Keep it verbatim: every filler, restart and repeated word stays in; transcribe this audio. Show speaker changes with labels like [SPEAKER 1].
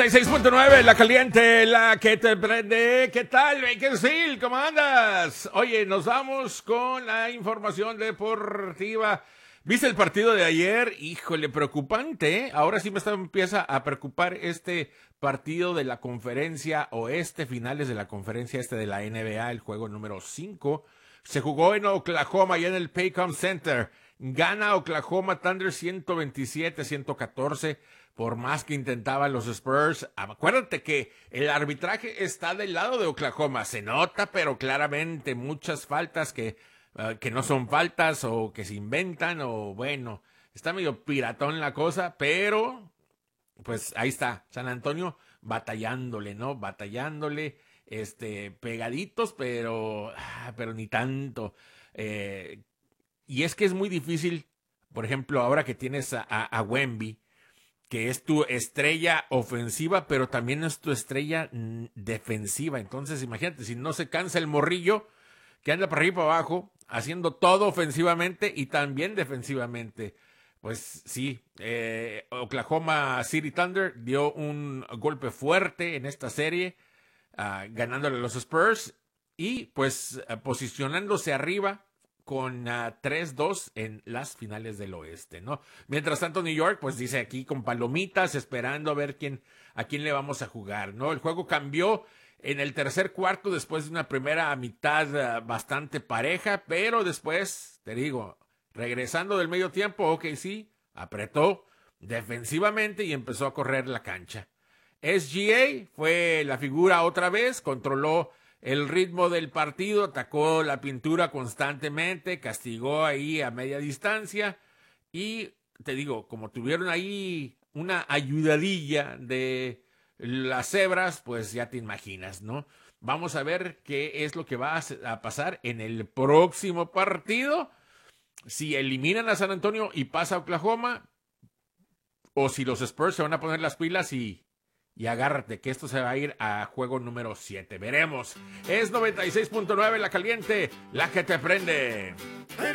[SPEAKER 1] seis punto nueve, la caliente, la que te prende. ¿Qué tal, Bakersfield? ¿Cómo andas? Oye, nos vamos con la información deportiva. ¿Viste el partido de ayer? Híjole, preocupante, ¿eh? Ahora sí me está, empieza a preocupar este partido de la conferencia oeste, finales de la conferencia este de la N B A, el juego número cinco. Se jugó en Oklahoma y en el Paycom Center. Gana Oklahoma Thunder ciento veintisiete a ciento catorce. Por más que intentaban los Spurs. Acuérdate que el arbitraje está del lado de Oklahoma. Se nota, pero claramente muchas faltas que, uh, que no son faltas o que se inventan o bueno, está medio piratón la cosa, pero pues ahí está, San Antonio batallándole, ¿no? Batallándole, este, pegaditos, pero, pero ni tanto. Eh, y es que es muy difícil, por ejemplo, ahora que tienes a, a, a Wemby, que es tu estrella ofensiva, pero también es tu estrella defensiva. Entonces, imagínate, si no se cansa el morrillo, que anda para arriba y para abajo, haciendo todo ofensivamente y también defensivamente. Pues sí, eh, Oklahoma City Thunder dio un golpe fuerte en esta serie, uh, ganándole a los Spurs y pues uh, posicionándose arriba con uh, tres dos en las finales del oeste, ¿no? Mientras tanto, New York, pues dice aquí con palomitas, esperando a ver quién, a quién le vamos a jugar, ¿no? El juego cambió en el tercer cuarto después de una primera mitad uh, bastante pareja, pero después, te digo, regresando del medio tiempo, ok, sí, apretó defensivamente y empezó a correr la cancha. S G A fue la figura otra vez, controló el ritmo del partido, atacó la pintura constantemente, castigó ahí a media distancia y te digo, como tuvieron ahí una ayudadilla de las cebras, pues ya te imaginas, ¿no? Vamos a ver qué es lo que va a pasar en el próximo partido, si eliminan a San Antonio y pasa a Oklahoma, o si los Spurs se van a poner las pilas y Y agárrate que esto se va a ir a juego número siete. Veremos. Es noventa y seis punto nueve la caliente, la que te prende.